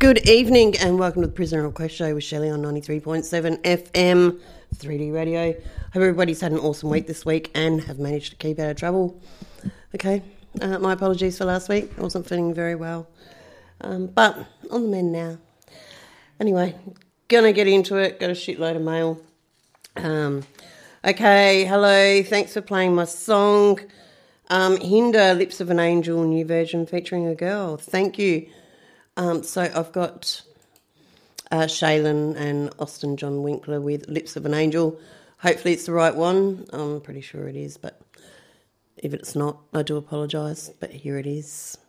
Good evening and welcome to the Prisoner Request Show with Shelley on 93.7 FM 3D Radio. Hope everybody's had an awesome week this week and have managed to keep out of trouble. Okay, my apologies for last week. I wasn't feeling very well. But on the mend now. Anyway, gonna get into it. Got a shitload of mail. Okay, hello. Thanks for playing my song. Hinder, Lips of an Angel, new version featuring a girl. Thank you. So I've got Shaylin and Austin John Winkler with Lips of an Angel. Hopefully it's the right one. I'm pretty sure it is, but if it's not, I do apologise. But here it is.